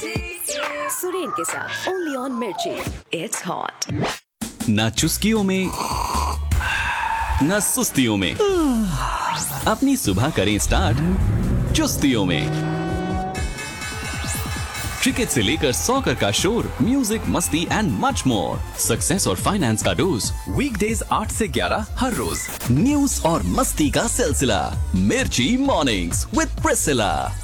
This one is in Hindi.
सुरेन के साथ ओनली ऑन मिर्ची। It's hot. ना चुस्कियों में ना सुस्तियों में, अपनी सुबह करें स्टार्ट चुस्तियों में। क्रिकेट से लेकर सॉकर का शोर, म्यूजिक, मस्ती एंड मच मोर। सक्सेस और फाइनेंस का डोज, वीकडेज 8 से 11 हर रोज। न्यूज और मस्ती का सिलसिला, मिर्ची मॉर्निंग्स विद प्रिसिला।